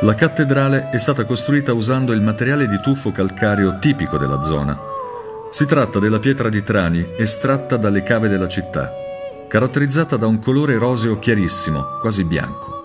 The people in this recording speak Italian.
La cattedrale è stata costruita usando il materiale di tufo calcareo tipico della zona. Si tratta della pietra di Trani estratta dalle cave della città, caratterizzata da un colore roseo chiarissimo, quasi bianco.